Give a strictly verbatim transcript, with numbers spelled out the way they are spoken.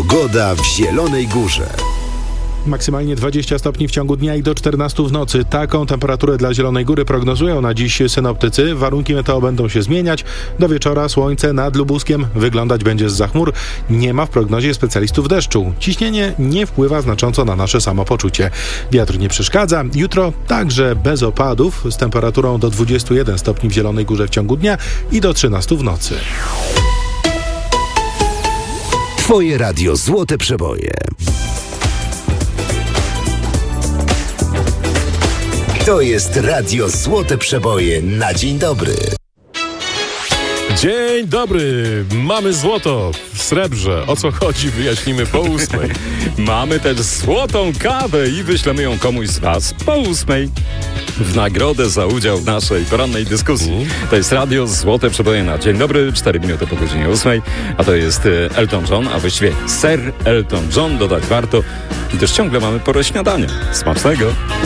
Pogoda w Zielonej Górze. Maksymalnie dwadzieścia stopni w ciągu dnia i do czternastu w nocy. Taką temperaturę dla Zielonej Góry prognozują na dziś synoptycy. Warunki meteo będą się zmieniać. Do wieczora słońce nad Lubuskiem wyglądać będzie zza chmur. Nie ma w prognozie specjalistów deszczu. Ciśnienie nie wpływa znacząco na nasze samopoczucie. Wiatr nie przeszkadza. Jutro także bez opadów z temperaturą do dwudziestu jeden stopni w Zielonej Górze w ciągu dnia i do trzynastu w nocy. Twoje radio Złote Przeboje. To jest radio Złote Przeboje na dzień dobry. Dzień dobry, mamy złoto w srebrze. O co chodzi, wyjaśnimy po ósmej. Mamy też złotą kawę i wyślemy ją komuś z was po ósmej. W nagrodę za udział w naszej porannej dyskusji. To jest radio Złote Przeboje na dzień dobry, cztery minuty po godzinie ósmej, a to jest Elton John, a właściwie Sir Elton John, dodać warto, gdyż ciągle mamy porę śniadania. Smacznego!